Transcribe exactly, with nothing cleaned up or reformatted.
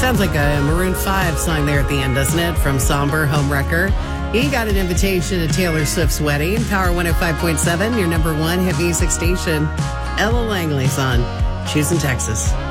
Sounds like a Maroon five song there at the end, doesn't it? From Somber, Homewrecker. He got an invitation to Taylor Swift's wedding. Power one oh five point seven, your number one hit music station. Ella Langley's on Choosing Texas.